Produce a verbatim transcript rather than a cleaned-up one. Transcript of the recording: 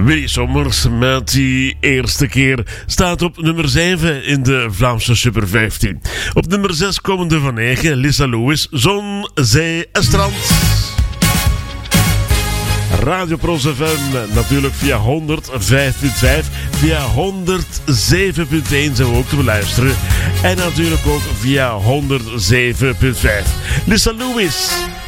Willy Sommers met die eerste keer staat op nummer zeven in de Vlaamse Super vijftien. Op nummer zes komen de van negen, Lisa Lewis, Zon, Zee en Strand. Radio Pro F M, natuurlijk via honderdvijf punt vijf, via honderdzeven punt één zijn we ook te beluisteren. En natuurlijk ook via honderdzeven punt vijf. Lisa Lewis.